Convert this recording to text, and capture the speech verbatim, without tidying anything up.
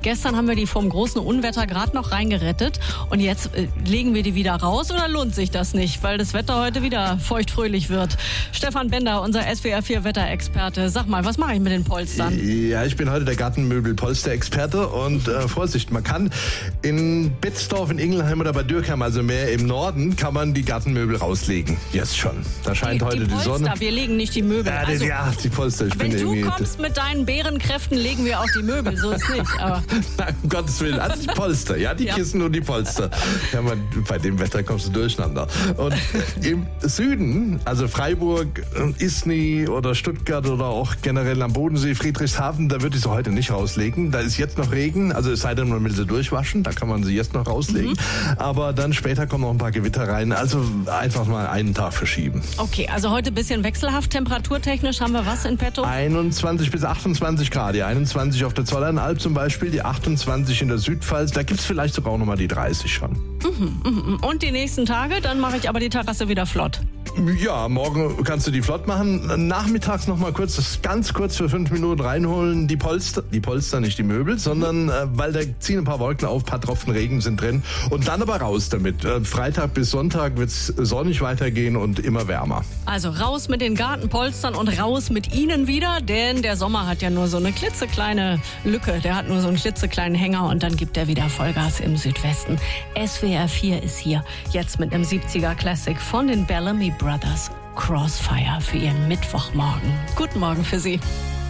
Gestern haben wir die vom großen Unwetter gerade noch reingerettet. Und jetzt äh, legen wir die wieder raus oder lohnt sich das nicht? Weil das Wetter heute wieder feuchtfröhlich wird. Stefan Bender, unser S W R vier Wetterexperte. Sag mal, was mache ich mit den Polstern? Ja, ich bin heute der Gartenmöbel-Polster-Experte. Und äh, Vorsicht, man kann in Betzdorf, in Ingelheim oder bei Dürkheim, also mehr im Norden, kann man die Gartenmöbel rauslegen. Jetzt schon. Da scheint die, heute die, die Polster, Sonne. Wir legen nicht die Möbel. Ja, also, ja die Polster. Ich wenn bin du irgendwie kommst mit deinen Bärenkräften, legen wir auch die Möbel. So ist nicht. Aber Nein, um Gottes Willen. Also die Polster, ja, die ja. Kissen und die Polster. Ja, man, bei dem Wetter kommst du durcheinander. Und im Süden, also Freiburg, Isny oder Stuttgart oder auch generell am Bodensee, Friedrichshafen, da würde ich sie heute nicht rauslegen. Da ist jetzt noch Regen, also es sei denn, man will sie durchwaschen, da kann man sie jetzt noch rauslegen. Mhm. Aber dann später kommen noch ein paar Gewitter rein. Also einfach mal einen Tag verschieben. Okay, also heute ein bisschen wechselhaft. Temperaturtechnisch haben wir was in petto? einundzwanzig bis achtundzwanzig Grad. Die einundzwanzig auf der Zollernalb zum Beispiel, die achtundzwanzig in der Südpfalz. Da gibt es vielleicht sogar auch nochmal die dreißig schon. Mhm, mhm. Und die nächsten Tage, dann mache ich aber die Terrasse wieder flott. Ja, morgen kannst du die flott machen. Nachmittags noch mal kurz, das ganz kurz für fünf Minuten reinholen. Die Polster, die Polster, nicht die Möbel, sondern äh, weil da ziehen ein paar Wolken auf, ein paar Tropfen Regen sind drin. Und dann aber raus damit. Äh, Freitag bis Sonntag wird es sonnig weitergehen und immer wärmer. Also raus mit den Gartenpolstern und raus mit ihnen wieder, denn der Sommer hat ja nur so eine klitzekleine Lücke. Der hat nur so einen klitzekleinen Hänger und dann gibt er wieder Vollgas im Südwesten. S W R vier ist hier, jetzt mit einem siebziger Classic von den Bellamy Brothers. Crossfire für Ihren Mittwochmorgen. Guten Morgen für Sie.